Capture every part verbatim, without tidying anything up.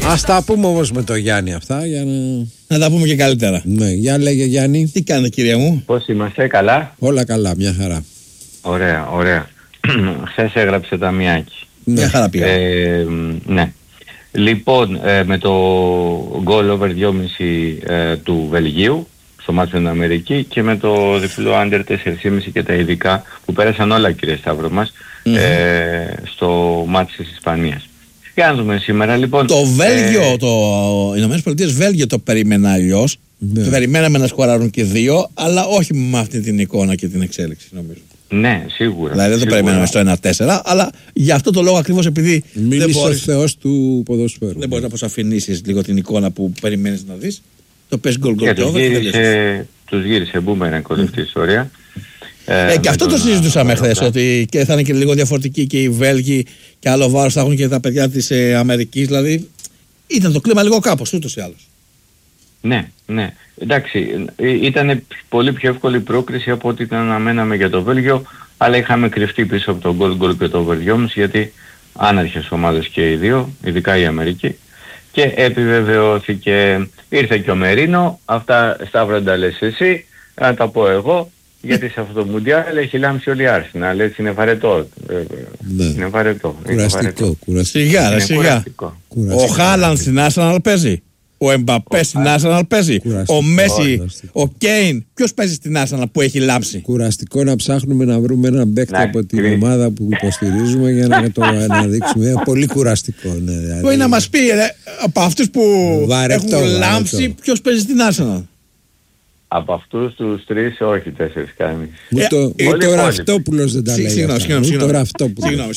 Ας τα πούμε όμως με το Γιάννη αυτά για να... Να τα πούμε και καλύτερα. Ναι, για λέγε Γιάννη. Τι κάνετε κυρία μου? Πώς είμαστε, καλά? Όλα καλά, μια χαρά. Ωραία, ωραία. Χθες έγραψε ταμιάκι. Ναι. Μια χαρά πήγα. Ε, ναι. Λοιπόν, ε, με το goal over δυόμισι ε, του Βελγίου στο μάτσο με την Αμερική και με το διπλό under τέσσερα κόμμα πέντε και τα ειδικά που πέρασαν όλα, κύριε Σταύρο μας, mm-hmm. ε, στο μάτσο της Ισπανίας. Για να δούμε σήμερα λοιπόν. Το Βέλγιο, ε... το Ηνωμένες Πολιτείες Βέλγιο το περίμενα αλλιώς. Ναι. Το περιμέναμε να σκοράρουν και δύο, αλλά όχι με αυτή την εικόνα και την εξέλιξη, νομίζω. Ναι, σίγουρα. Δηλαδή δεν το περιμέναμε στο ένα τέσσερα, αλλά για αυτό το λόγο ακριβώς επειδή. Μίλησε ο θεός του ποδοσφαίρου. Δεν μπορείς να αποσαφηνίσεις λίγο την εικόνα που περιμένεις να δεις. Το πες γκολ γκολ και over. Γύρισε, τους γύρισε μπούμεραν όλη αυτή η ιστορία. Ε, ε, και αυτό το συζητούσαμε χθες, ότι και θα είναι και λίγο διαφορετική και οι Βέλγοι και άλλο βάρος θα έχουν και τα παιδιά της ε, Αμερικής. Δηλαδή ήταν το κλίμα λίγο κάπως ούτως ή άλλως. Ναι, ναι. Εντάξει, ήταν πολύ πιο εύκολη πρόκριση από ό,τι την αναμέναμε για το Βέλγιο, αλλά είχαμε κρυφτεί πίσω από το γκολ γκολ και το over δυόμισι, γιατί άναρχες ομάδες και οι δύο, ειδικά η Αμερική, και επιβεβαιώθηκε. Ήρθε και ο Μερίνο, αυτά Σταύρο τα λες εσύ, να τα πω εγώ, γιατί σε αυτό το Μουντιάλ έχει λάμψει όλη η Arsenal, έτσι είναι βαρετό. Ναι. Είναι βαρετό. Κουραστικό, κουραστικό. Σιγά, σιγά. Ο Χάλαντ στην Arsenal παίζει. Ο Εμπαπέ στην Arsenal παίζει. Ο Μέση, ο Κέιν. Ποιος παίζει στην Arsenal που έχει λάμψει? Κουραστικό να ψάχνουμε να βρούμε έναν παίκτη από την ομάδα που υποστηρίζουμε για να το αναδείξουμε. Πολύ κουραστικό. Ναι, δηλαδή. Μπορεί να μας πει ρε, από αυτούς που βαρετό, έχουν λάμψει ποιος παίζει στην Arsenal? Από αυτούς τους τρεις, όχι τέσσερις κάνει. Ούτε ο Ραυτόπουλος δεν τα λέει. Συγγνώμη, ούτε ο Ραυτόπουλος.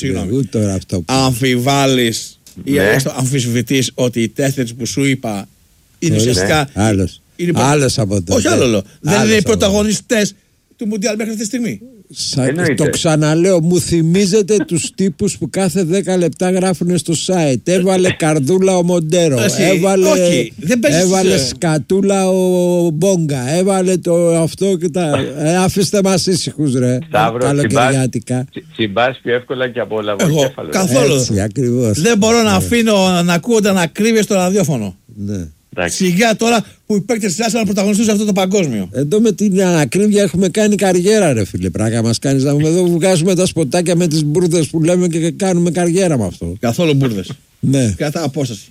Αμφιβάλλεις ή έστω αμφισβητείς ότι οι τέσσερις που σου είπα είναι ουσιαστικά. Άλλος. Άλλος από το. Όχι άλλο. Δεν είναι οι πρωταγωνιστές του Μουντιάλ μέχρι αυτή τη στιγμή. Σα, το ξαναλέω, μου θυμίζετε τους τύπους που κάθε δέκα λεπτά γράφουν στο site. Έβαλε καρδούλα ο Μοντέρο. Εσύ, έβαλε όχι, έβαλε σκατούλα ο Μπόγκα. Έβαλε το αυτό και τα. Ε, αφήστε μας ήσυχους ρε. Καλοκαιριάτικα. Συμπάς πιο εύκολα και από όλα. Εγώ καθόλου. Έτσι, ακριβώς. Δεν μπορώ να αφήνω να ακούγονται ανακρίβειες στο ραδιόφωνο. Ναι. Σιγά τώρα που οι παίκτες της Arsenal πρωταγωνιστούν σε αυτό το παγκόσμιο. Εδώ με την ανακρίβεια έχουμε κάνει καριέρα ρε φίλε. Πράγμα μας κάνεις να εδώ βγάζουμε τα σποτάκια με τις μπουρδες που λέμε και κάνουμε καριέρα με αυτό. Καθόλου μπουρδες. Ναι. Κράτα απόσταση.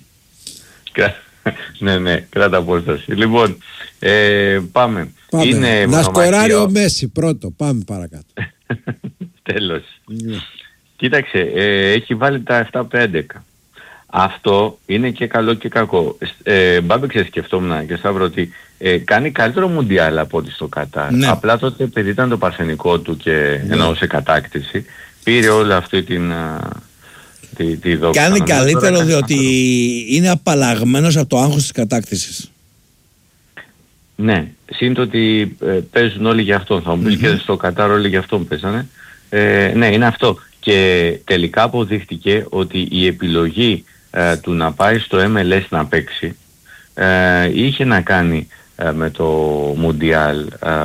Ναι, ναι, κράτα απόσταση. Λοιπόν, ε, πάμε. πάμε. Είναι να σκοράρει ο Μέση πρώτο. Πάμε παρακάτω. Τέλος. Yeah. Κοίταξε, ε, έχει βάλει τα επτά από έντεκα. Αυτό είναι και καλό και κακό. Ε, Μπάμπεξε, σκεφτόμουν και Σταύρο ότι ε, κάνει καλύτερο Μουντιάλ από ό,τι στο Κατάρ. Ναι. Απλά τότε επειδή ήταν το παρθενικό του και ναι. εννοούσε κατάκτηση, πήρε όλη αυτή την, τη, τη δόξα. Κάνει καλύτερο τώρα, διότι είναι απαλλαγμένος από το άγχος της κατάκτησης. Ναι, σύν το ότι ε, παίζουν όλοι για αυτόν. Θα μου πεις mm-hmm. και στο Κατάρ όλοι για αυτόν παίζανε. Ε, ναι, είναι αυτό. Και τελικά αποδείχτηκε ότι η επιλογή ε, του να πάει στο εμ ελ ες να παίξει ε, είχε να κάνει ε, με το Μουντιάλ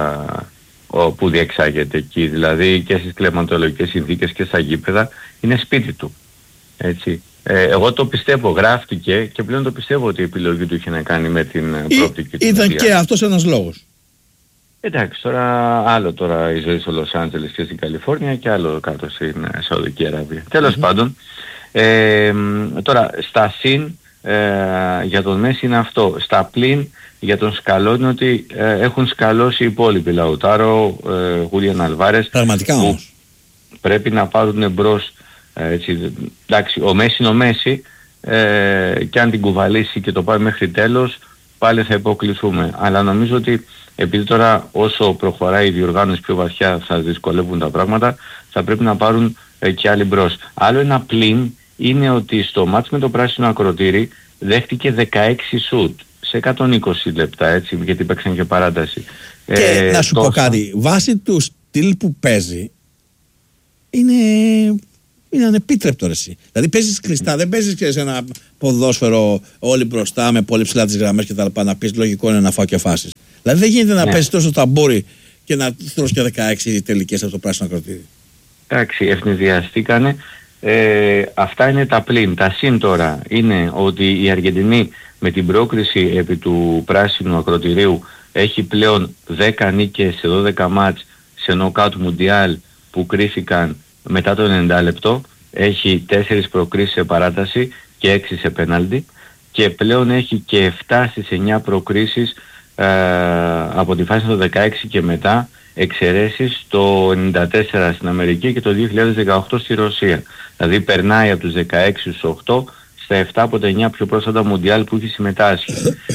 ε, που διεξάγεται εκεί, δηλαδή και στις κλιματολογικές συνθήκες και στα γήπεδα είναι σπίτι του, έτσι. Ε, εγώ το πιστεύω, γράφτηκε και πλέον το πιστεύω ότι η επιλογή του είχε να κάνει με την προοπτική του. Ήταν και αυτός ένας λόγος. Εντάξει, τώρα άλλο τώρα η ζωή στο Λος Άντζελες και στην Καλιφόρνια και άλλο κάτω στην Σαουδική Αραβία. Mm-hmm. Τέλος πάντων, ε, τώρα στα συν ε, για τον Μέση είναι αυτό. Στα πλην για τον σκαλό είναι ότι ε, έχουν σκαλώσει οι υπόλοιποι. Λαουτάρο, ε, Χούλιαν Αλβάρες. Πραγματικά όμως. Πρέπει να πάρουν εμπρός. Ε, έτσι, εντάξει, ο Μέση είναι ο Μέση ε, και αν την κουβαλήσει και το πάει μέχρι τέλος πάλι θα υποκληθούμε. Αλλά νομίζω ότι επειδή τώρα όσο προχωράει η διοργάνωση πιο βαθιά θα δυσκολεύουν τα πράγματα, θα πρέπει να πάρουν ε, και άλλοι μπρος. Άλλο ένα πλην είναι ότι στο μάτς με το πράσινο ακροτήρι δέχτηκε δεκαέξι σουτ σε εκατόν είκοσι λεπτά, έτσι, γιατί παίξαν και παράταση. Και ε, να σου τόσο... πω κάτι, βάσει του στυλ που παίζει είναι, είναι ανεπίτρεπτο ρε εσύ. Δηλαδή παίζεις κλειστά, δεν παίζεις και σε ένα ποδόσφαιρο όλοι μπροστά με πολύ ψηλά τις γραμμές και τα λοιπά, να πεις λογικό είναι να φάω και φάσεις. Δηλαδή δεν γίνεται να ναι. παίζει τόσο ταμπούρι και να τρως και δεκαέξι τελικές από το πράσινο ακροτήρι. Εντάξει, ευνηδιαστήκανε. Ε, αυτά είναι τα πλήν. Τα συν τώρα είναι ότι η Αργεντινή με την πρόκριση επί του πράσινου ακροτηρίου έχει πλέον δέκα νίκες σε δώδεκα μάτς σε νοκάουτ μουντιάλ που κρίθηκαν μετά το ενενήντα λεπτό. Έχει τέσσερις προκρίσεις σε παράταση και έξι σε πέναλτι και πλέον έχει και επτά στις εννιά προκρίσεις ε, από τη φάση του δεκαέξι και μετά, εξαιρέσεις το ενενήντα τέσσερα στην Αμερική και το δύο χιλιάδες δεκαοκτώ στη Ρωσία. Δηλαδή περνάει από τους δεκαέξι στους οκτώ στα επτά από τα εννιά πιο πρόσφατα μουντιάλ που έχει συμμετάσχει.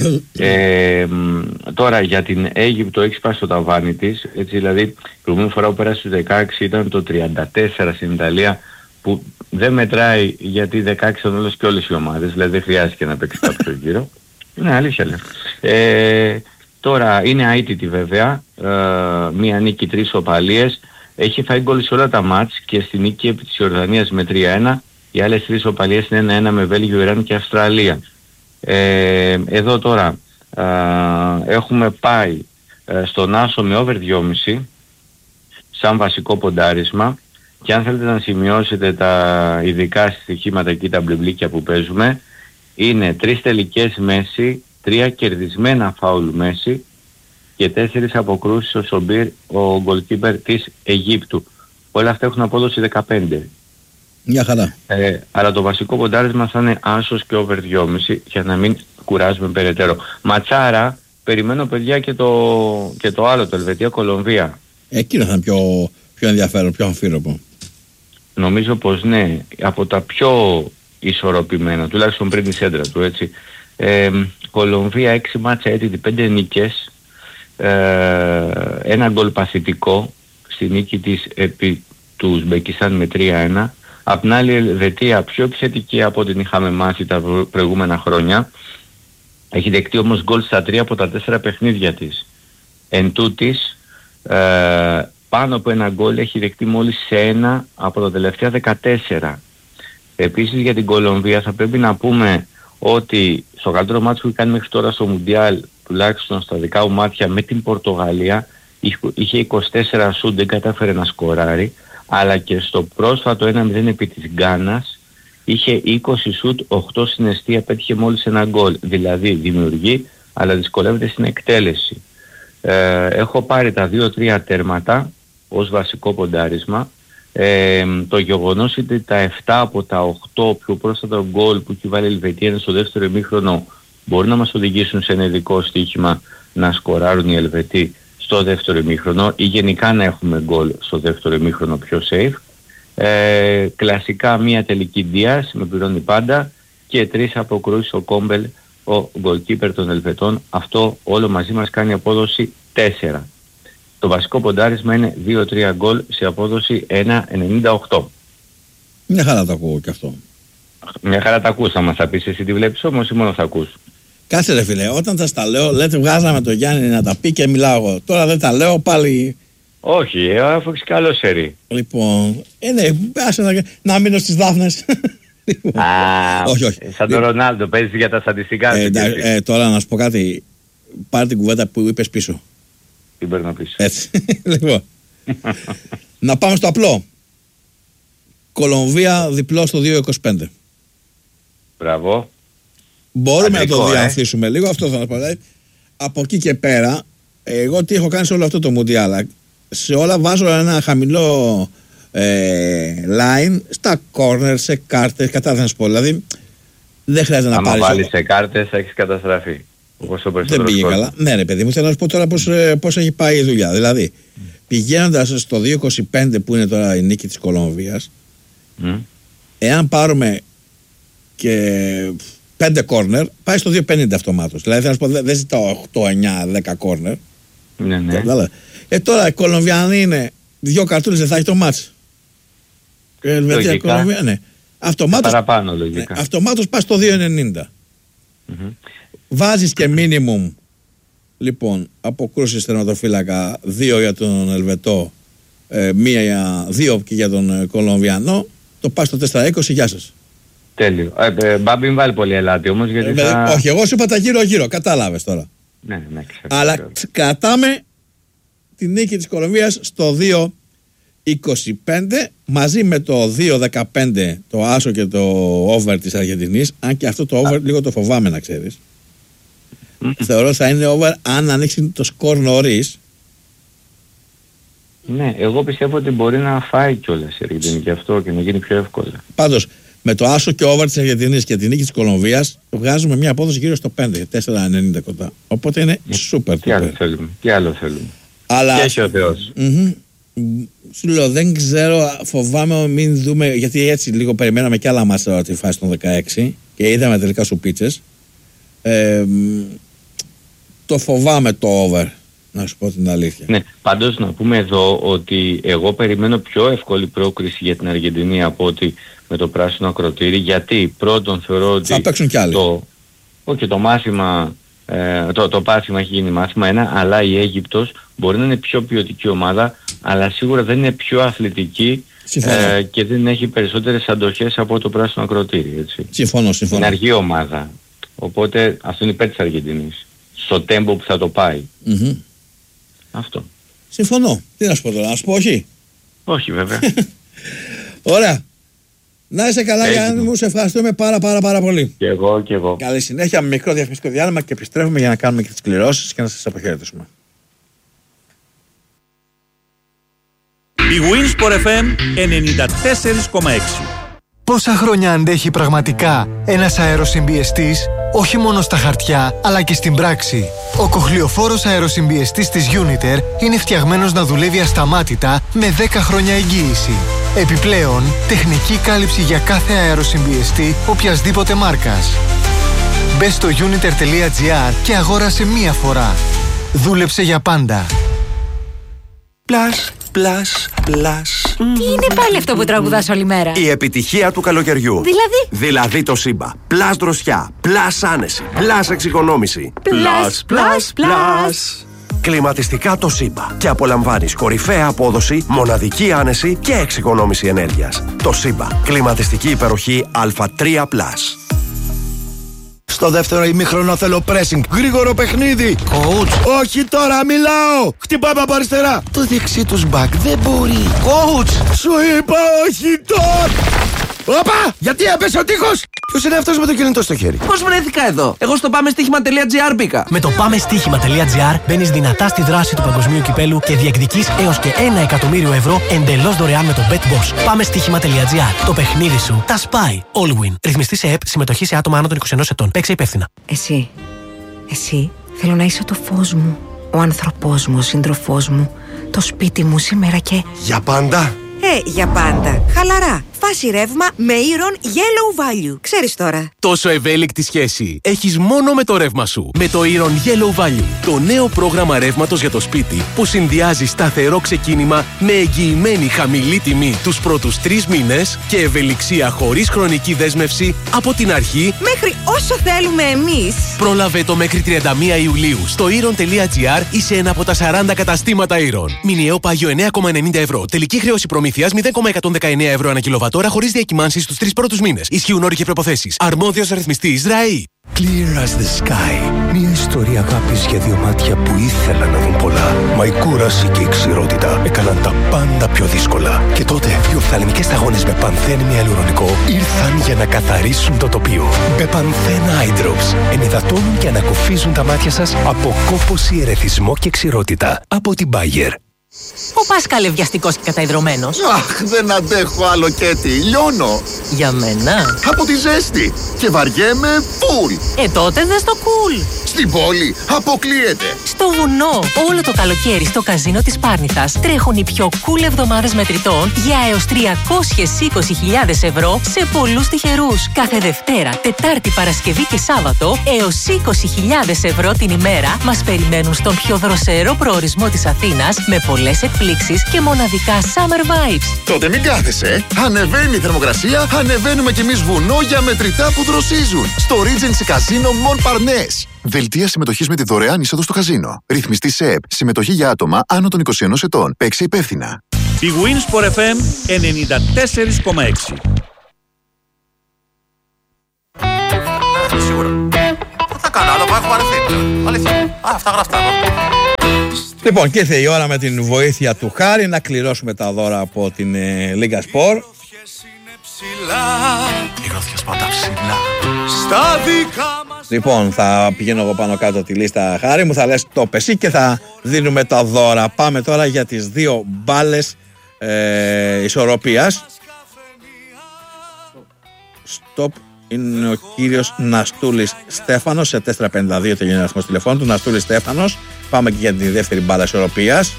ε, τώρα για την Αίγυπτο έχει σπάσει το ταβάνι της, έτσι, δηλαδή η προηγούμενη φορά που πέρασε στους δεκαέξι ήταν το τριάντα τέσσερα στην Ιταλία, που δεν μετράει γιατί δεκαέξι ήταν όλες και όλες οι ομάδες, δηλαδή δεν χρειάζεται να παίξει κάποιο γύρο. Είναι αλήθεια λέω. Ε, τώρα είναι αίτητη βέβαια, ε, μία νίκη, τρεις οπαλίες, έχει φάει γκολ σε όλα τα μάτς και στη νίκη επί της Ιορδανίας με τρία ένα, οι άλλες τρεις οπαλίες είναι ένα ένα με Βέλγιο, Ιράν και Αυστραλία. Ε, εδώ τώρα ε, έχουμε πάει ε, στον Άσο με over δυόμισι σαν βασικό ποντάρισμα. Και αν θέλετε να σημειώσετε τα ειδικά στοιχήματα εκεί, τα μπλιμπλίκια που παίζουμε, είναι τρεις τελικές Μέση, τρία κερδισμένα φάουλ Μέση και τέσσερις αποκρούσεις ο Σομπίρ, ο γκολκίπερ της Αιγύπτου. Όλα αυτά έχουν απόδοση δεκαπέντε. Μια χαρά. Ε, αλλά το βασικό ποντάρισμα θα είναι άσος και over δυόμισι για να μην κουράζουμε περαιτέρω. Ματσάρα, περιμένω παιδιά και το, και το άλλο, το Ελβετία-Κολομβία. Εκείνο θα είναι πιο, πιο ενδιαφέρον, πιο αμφίροπο. Νομίζω πως ναι, από τα πιο ισορροπημένα, τουλάχιστον πριν τη σέντρα του, έτσι. Ε, Κολομβία έξι μάτσα έτοιτη, πέντε νίκες, ε, ένα γκολ παθητικό στη νίκη της επί του Ουσμπεκιστάν με τρία ένα. Απ' την άλλη Ελβετία πιο επιθετική από ό,τι είχαμε μάθει τα προηγούμενα χρόνια. Έχει δεκτεί όμως γκολ στα τρία από τα τέσσερα παιχνίδια της. Εν τούτης, ε, πάνω από ένα γκολ έχει δεκτεί μόλις σε ένα από τα τελευταία δεκατέσσερα. Επίσης για την Κολομβία θα πρέπει να πούμε ότι στο καλύτερο μάτι που έχει κάνει μέχρι τώρα στο Μουντιάλ, τουλάχιστον στα δικά μου μάτια με την Πορτογαλία, είχε είκοσι τέσσερα σουτ, δεν κατάφερε να σκοράρει, αλλά και στο πρόσφατο ένα μηδέν επί της Γκάνας είχε είκοσι σουτ, οκτώ στην εστία, πέτυχε μόλις ένα γκολ. Δηλαδή δημιουργεί, αλλά δυσκολεύεται στην εκτέλεση. Ε, έχω πάρει τα δύο τρία τέρματα ως βασικό ποντάρισμα. Ε, το γεγονός ότι τα επτά από τα οκτώ πιο πρόσφατα γκολ που έχει βάλει η Ελβετία στο δεύτερο ημίχρονο μπορεί να μας οδηγήσουν σε ένα ειδικό στοίχημα να σκοράρουν οι Ελβετοί στο δεύτερο ημίχρονο ή γενικά να έχουμε γκολ στο δεύτερο ημίχρονο πιο safe. Ε, κλασικά μία τελική Ντίας με πληρώνει πάντα και τρεις αποκρούσεις ο Κόμπελ, ο γκολκίπερ των Ελβετών. Αυτό όλο μαζί μας κάνει απόδοση τέσσερα. Το βασικό ποντάρισμα είναι δύο τρία γκολ σε απόδοση ένα ενενήντα οκτώ. Μια χαρά το ακούω και αυτό. Μια χαρά τα ακούς, θα μας τα πεις εσύ τι βλέπεις όμως ή μόνο θα ακούς? Κάτσε ρε φίλε, όταν θα στα λέω λέτε βγάζαμε το Γιάννη να τα πει και μιλάω εγώ. Τώρα δεν τα λέω πάλι. Όχι, αφού έχεις καλό σερί. Λοιπόν, ε, ναι, άσε να, να μείνω στις Δάφνες. Α, όχι, όχι. Σαν τον Ρονάλντο, παίζεις για τα στατιστικά. Ε, ε, ε, τώρα να σου πω κάτι, πάρε την κουβέντα που είπες πίσω. Τι μπορεί να πεις? Έτσι, λοιπόν. Να πάμε στο απλό. Κολομβία διπλό στο δύο είκοσι πέντε. Μπράβο. Μπορούμε Αντρικό, να το ε. διανθίσουμε λίγο, αυτό θα μας πω. Από εκεί και πέρα, εγώ τι έχω κάνει σε όλο αυτό το Μουντιάλ. Σε όλα βάζω ένα χαμηλό ε, line στα corner, σε κάρτες, κατά να σου πω. Δηλαδή δεν χρειάζεται να πάρεις. Αν βάλεις σε κάρτες θα έχεις καταστραφεί. Δεν πήγε καλά. Ναι ρε παιδί μου, θέλω να σου πω τώρα πώς, πώς έχει πάει η δουλειά. Δηλαδή mm. πηγαίνοντας στο δύο είκοσι πέντε που είναι τώρα η νίκη της Κολομβίας, mm. εάν πάρουμε και πέντε corner, πάει στο δύο πενήντα αυτομάτως. Δηλαδή θέλω να σου πω δεν ζητάω οκτώ εννιά δέκα corner. Ναι, ναι. Ε, τώρα η Κολομβιανή είναι δύο καρτούλες, δεν θα έχει το μάτς. Ε, Ελβετία, Κολομβία, ναι. Αυτομάτως, παραπάνω λογικά. Ναι, αυτομάτως πάει στο δύο ενενήντα. Mm-hmm. Βάζεις και minimum, λοιπόν, αποκρούσεις τερματοφύλακα, δύο για τον Ελβετό, ε, μία για, δύο και για τον ε, Κολομβιανό, το πας στο τέσσερα είκοσι, γεια σας. Τέλειο. Ε, ε, Μπάμπη μην βάλει πολύ ελάτι όμως γιατί ε, θα... Όχι, εγώ σου είπα τα γύρω-γύρω, κατάλαβες τώρα. Ναι, ναι, ξέρω. Αλλά κρατάμε τη νίκη της Κολομβίας στο δύο είκοσι πέντε μαζί με το δύο δεκαπέντε το άσο και το over της Αργεντινής. Αν και αυτό το over λίγο το φοβάμαι, να ξέρεις. Mm. Θεωρώ ότι θα είναι over αν ανοίξει το σκορ νωρίς. Ναι, εγώ πιστεύω ότι μπορεί να φάει κιόλας η Αργεντινή και αυτό και να γίνει πιο εύκολα. Πάντως, με το άσο και over της Αργεντινής και την νίκη της Κολομβίας βγάζουμε μια απόδοση γύρω στο πέντε, τέσσερα ενενήντα κοντά. Οπότε είναι super. Τι άλλο θέλουμε, τι άλλο θέλουμε. Αλλά... Και έχει ο Θεός. Mm-hmm. Σου λέω, δεν ξέρω, φοβάμαι μην δούμε, γιατί έτσι λίγο περιμέναμε κι άλλα μάτσα από τη φάση των δεκαέξι και είδαμε τελικά σου πίτσες. Ε, το φοβάμαι το over, να σου πω την αλήθεια. Ναι, πάντως να πούμε εδώ ότι εγώ περιμένω πιο εύκολη πρόκριση για την Αργεντινή από ότι με το πράσινο ακροτήρι, γιατί πρώτον θεωρώ ότι θα παίξουν κι άλλοι. Το, όχι, το μάθημα, ε, το, το πάθημα έχει γίνει μάθημα ένα, αλλά η Αίγυπτος μπορεί να είναι πιο ποιοτική ομάδα, αλλά σίγουρα δεν είναι πιο αθλητική ε, και δεν έχει περισσότερες αντοχές από το πράσινο ακροτήρι. Έτσι. Συμφωνώ, συμφωνώ. Είναι αργή ομάδα. Οπότε αυτό είναι υπέρ της Αργεντινής. Στο τέμπο που θα το πάει. Mm-hmm. Αυτό. Συμφωνώ. Τι να σου πω τώρα, να σου πω όχι. Όχι βέβαια. Ωραία. Να είσαι καλά, Γιάννη μου, σε ευχαριστούμε πάρα πάρα πάρα πολύ. Και εγώ και εγώ. Καλή συνέχεια, με μικρό διαφημιστικό διάλειμμα και επιστρέφουμε για να κάνουμε και τις κληρώσεις και να σας αποχαιρετήσουμε. Η Winsport εφ εμ ενενήντα τέσσερα κόμμα έξι. Πόσα χρόνια αντέχει πραγματικά ένας αεροσυμπιεστής, όχι μόνο στα χαρτιά, αλλά και στην πράξη. Ο κοχλιοφόρος αεροσυμπιεστής της Uniter είναι φτιαγμένος να δουλεύει ασταμάτητα με δέκα χρόνια εγγύηση. Επιπλέον, τεχνική κάλυψη για κάθε αεροσυμπιεστή οποιασδήποτε μάρκας. Μπες στο uniter τελεία gr και αγόρασε μία φορά. Δούλεψε για πάντα. Plus, plus, plus. Τι είναι πάλι αυτό που τραγουδάς όλη μέρα? Η επιτυχία του καλοκαιριού. Δηλαδή? Δηλαδή το Σύμπα. Plus δροσιά, plus άνεση, plus εξοικονόμηση. Plus, plus, plus. Κλιματιστικά το Σύμπα. Και απολαμβάνεις κορυφαία απόδοση, μοναδική άνεση και εξοικονόμηση ενέργειας. Το Σύμπα. Κλιματιστική υπεροχή Α τρία πλας. Στο δεύτερο ημίχρονο θέλω pressing. Γρήγορο παιχνίδι. Coach. Όχι τώρα, μιλάω. Χτυπάμε από αριστερά. Το δεξί τους μπακ δεν μπορεί. Coach. Σου είπα όχι τώρα. Όπα! Γιατί έπεσε ο τείχος! Ποιος είναι αυτός με το κινητό στο χέρι? Πώς βρέθηκα εδώ? Εγώ στο πάμε στοίχημα τελεία τζι άρ μπήκα. Με το πάμε στοίχημα τελεία τζι άρ μπαίνεις δυνατά στη δράση του παγκοσμίου κυπέλου και διεκδικείς έως και ένα εκατομμύριο ευρώ εντελώς δωρεάν με το BetBoss. Πάμε στοίχημα τελεία τζι άρ. Το παιχνίδι σου τα σπάει. All-win. Ρυθμιστή σε ΕΠ, συμμετοχή σε άτομα άνω των είκοσι ενός ετών. Παίξε υπεύθυνα. Εσύ. Εσύ θέλω να είσαι το φως μου, ο άνθρωπός μου, ο σύντροφός μου, το σπίτι μου σήμερα και... Για πάντα. Ε, για πάντα. Χαλαρά. Φάση ρεύμα με Iron Yellow Value. Ξέρεις τώρα. Τόσο ευέλικτη σχέση έχεις μόνο με το ρεύμα σου. Με το Iron Yellow Value. Το νέο πρόγραμμα ρεύματος για το σπίτι που συνδυάζει σταθερό ξεκίνημα με εγγυημένη χαμηλή τιμή τους πρώτους τρεις μήνες και ευελιξία χωρίς χρονική δέσμευση από την αρχή μέχρι όσο θέλουμε εμείς. Πρόλαβε το μέχρι τριάντα μία Ιουλίου στο iron τελεία τζι άρ ή σε ένα από τα σαράντα καταστήματα Iron. Μηνιαίο πάγιο εννέα κόμμα ενενήντα ευρώ. Τελική χρέωση προμήθειας μηδέν κόμμα εκατόν δεκαεννέα ευρώ ανά κιλοβατόρα χωρίς διακυμάνσεις στους τρεις πρώτους μήνες. Ισχύουν όροι και προϋποθέσεις. Αρμόδιος ρυθμιστής ΡΑΗ. Clear as the sky. Μια ιστορία αγάπης για δύο μάτια που ήθελαν να δουν πολλά. Μα η κούραση και η ξηρότητα έκαναν τα πάντα πιο δύσκολα. Και τότε οι οφθαλμικές σταγόνες με πανθένη ιαλουρονικό ήρθαν για να καθαρίσουν το τοπίο. Με πανθένα eye drops ενυδατώνουν και ανακουφίζουν τα μάτια σας από κόπωση, ερεθισμό και ξηρότητα. Από την Bayer. Ο Πάσκαλ βιαστικός και καταϊδρωμένος. Αχ, δεν αντέχω άλλο Κέτι, λιώνω. Για μένα. Από τη ζέστη και βαριέμαι φουλ. Ε, τότε δες το κουλ. Στην πόλη αποκλείεται. Στο βουνό, όλο το καλοκαίρι στο καζίνο της Πάρνηθας τρέχουν οι πιο cool εβδομάδες μετρητών για έως τριακόσιες είκοσι χιλιάδες ευρώ σε πολλούς τυχερούς. Κάθε Δευτέρα, Τετάρτη, Παρασκευή και Σάββατο έως είκοσι χιλιάδες ευρώ την ημέρα μας περιμένουν στον πιο δροσερό προορισμό της Αθήνας με πολλές εκπλήξεις και μοναδικά summer vibes. Τότε μην κάθεσαι. Ανεβαίνει η θερμοκρασία, ανεβαίνουμε κι εμείς βουνό για μετρητά που δροσίζουν. Στο Regency Casino Montparnasse. Δελτία συμμετοχής με τη δωρεάν είσοδο στο καζίνο. Ρυθμιστή σε ΕΠ. Συμμετοχή για άτομα άνω των είκοσι ενός ετών. Παίξε υπεύθυνα. Η Winsport εφ εμ ενενήντα τέσσερα κόμμα έξι. Σίγουρα. Τι θα κάνω, άλλο που έχω αρεθεί. Αλήθεια. Α, αυτά γραφτά. Λοιπόν, και ήρθε η ώρα με την βοήθεια του Χάρη να κληρώσουμε τα δώρα από την ε, Λίγκα Σπορ. Οι γροθιές πάντα ψηλά. Στα δικά μας. Λοιπόν, θα πηγαίνω εγώ πάνω κάτω τη λίστα, Χάρη μου, θα λες το πεσί και θα δίνουμε τα δώρα. Πάμε τώρα για τις δύο μπάλες ε, ισορροπίας. Στοπ. Είναι ο κύριος Ναστούλης Στέφανος, σε τέσσερα πενήντα δύο τελειώνει ο αριθμός τηλεφώνου του. Ναστούλης Στέφανος. Πάμε και για τη δεύτερη μπάλα ισορροπίας.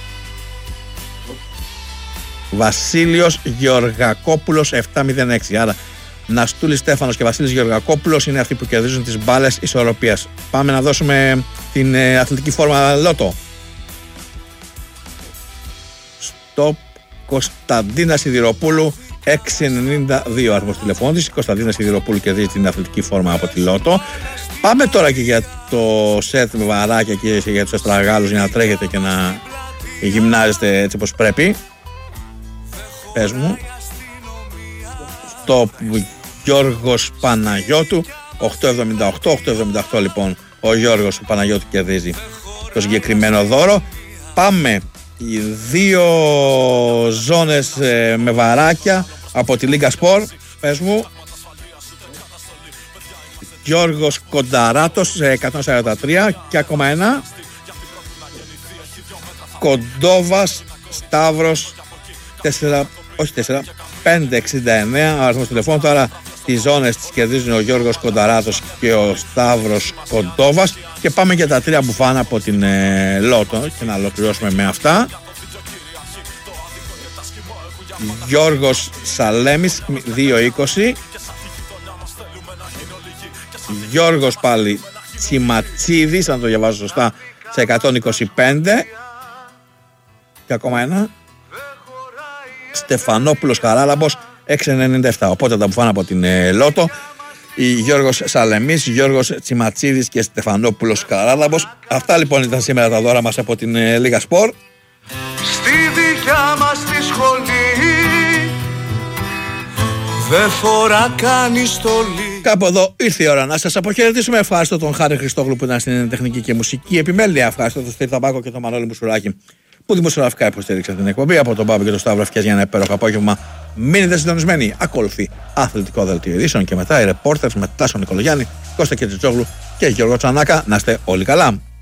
Βασίλειος Γεωργακόπουλος επτά μηδέν έξι. Άρα Ναστούλης Στέφανος και Βασίλης Γεωργακόπουλος είναι αυτοί που κερδίζουν τις μπάλες ισορροπίας. Πάμε να δώσουμε την ε, αθλητική φόρμα Λότο. Στο Κωνσταντίνα Σιδηροπούλου έξι ενενήντα δύο αριθμός τηλεφώνου της. Η Κωνσταντίνα Σιδηροπούλου κερδίζει την αθλητική φόρμα από τη Λότο. Πάμε τώρα και για το σετ με βαράκια και για τους αστραγάλους, για να τρέχετε και να γυμνάζεστε έτσι όπως πρέπει. Πες μου. Στο Γιώργος Παναγιώτου οκτώ εβδομήντα οκτώ, οκτώ εβδομήντα οκτώ λοιπόν ο Γιώργος Παναγιώτου κερδίζει το συγκεκριμένο δώρο. Πάμε οι δύο ζώνες ε, με βαράκια από τη Λίγκα Σπορ. Πες μου. Γιώργος Κονταράτος εκατόν σαράντα τρία και ακόμα ένα. Κοντόβας Σταύρος τέσσερα, όχι τέσσερα, πέντε εξήντα εννέα ο αριθμός τηλεφώνου. Τώρα τις ζώνες τις κερδίζουν ο Γιώργος Κονταράτος και ο Σταύρος Κοντόβας. Και πάμε για τα τρία μπουφάνα από την ε, Λότο και να ολοκληρώσουμε με αυτά. Γιώργος Σαλέμης δύο είκοσι. Γιώργος πάλι Τσιματσίδης, αν το διαβάζω σωστά, σε εκατόν είκοσι πέντε. Και ακόμα ένα. Στεφανόπουλος Χαράλαμπος εξακόσια ενενήντα επτά. Οπότε τα μπουφάνα από την ε, Λότο. Η Γιώργος Σαλεμής, Γιώργος Τσιματσίδης και Στεφανόπουλος Χαράλαμπος. Αυτά λοιπόν ήταν σήμερα τα δώρα μας από την ε, Λίγκα Σπορ. Στη δικιά μας τη σχολή δεν φορά κανείς στολή. Κάπου εδώ ήρθε η ώρα να σας αποχαιρετήσουμε. Ευχαριστώ τον Χάρη Χριστόγλου που ήταν στην τεχνική και μουσική επιμέλεια. Ευχαριστώ τον Στήρι Ταμπάκο και τον Μανώλη Μουσουράκη που δημοσιογραφικά υποστήριξαν την εκπομπή. Από τον Πάπο και τον Σταύρο Ευκιάς για ένα υπέροχο απόγευμα. Μείνετε συντονισμένοι. Ακολουθεί αθλητικό δελτίο ειδήσεων και μετά οι ρεπόρτερς με Τάσο Νικολογιάννη, Κώστα Κετζιτζόγλου και Γιώργο Τσανάκα. Να είστε όλοι καλά.